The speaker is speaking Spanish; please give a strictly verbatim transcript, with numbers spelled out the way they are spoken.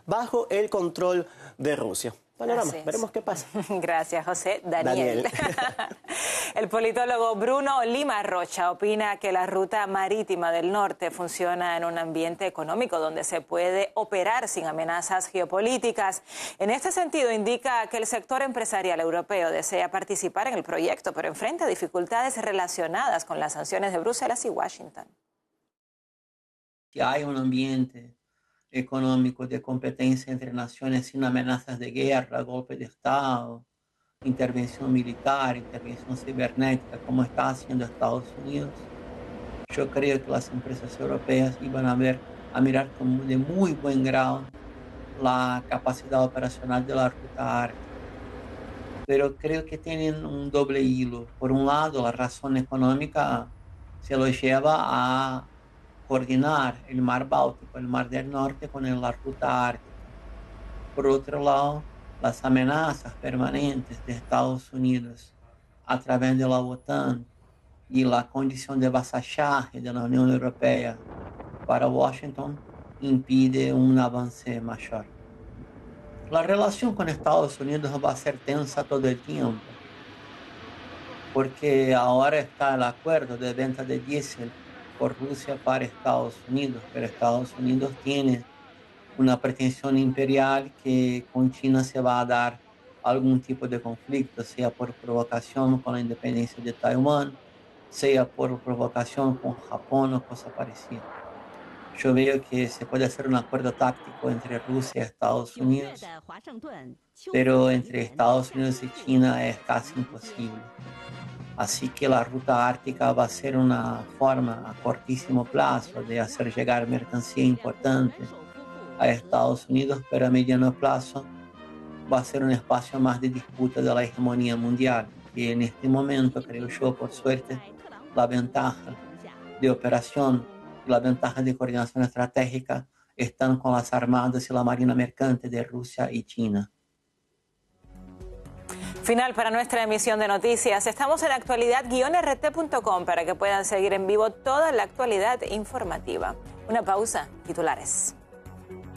bajo el control de Rusia. Panorama, Así es. Veremos qué pasa. Gracias, José Daniel. Daniel. El politólogo Bruno Lima Rocha opina que la ruta marítima del norte funciona en un ambiente económico donde se puede operar sin amenazas geopolíticas. En este sentido, indica que el sector empresarial europeo desea participar en el proyecto, pero enfrenta dificultades relacionadas con las sanciones de Bruselas y Washington. Si hay un ambiente económico de competencia entre naciones sin amenazas de guerra, golpe de Estado, intervención militar, intervención cibernética, como está haciendo Estados Unidos, yo creo que las empresas europeas iban a ver, a mirar como de muy buen grado la capacidad operacional de la ruta ártica. Pero creo que tienen un doble hilo. Por un lado, la razón económica se los lleva a coordinar el mar Báltico, el mar del norte con la ruta ártica. Por otro lado, las amenazas permanentes de Estados Unidos a través de la OTAN y la condición de vasallaje de la Unión Europea para Washington impide un avance mayor. La relación con Estados Unidos va a ser tensa todo el tiempo, porque ahora está el acuerdo de venta de diésel por Rusia para Estados Unidos, pero Estados Unidos tiene una pretensión imperial que con China se va a dar algún tipo de conflicto, sea por provocación con la independencia de Taiwán, sea por provocación con Japón o cosa parecida. Yo veo que se puede hacer un acuerdo táctico entre Rusia y Estados Unidos, pero entre Estados Unidos y China es casi imposible. Así que la ruta ártica va a ser una forma a cortísimo plazo de hacer llegar mercancía importante a Estados Unidos, pero a mediano plazo va a ser un espacio más de disputa de la hegemonía mundial. Y en este momento, creo yo, por suerte, la ventaja de operación y la ventaja de coordinación estratégica están con las armadas y la marina mercante de Rusia y China. Final para nuestra emisión de noticias. Estamos en actualidad guion r t punto com para que puedan seguir en vivo toda la actualidad informativa. Una pausa, titulares.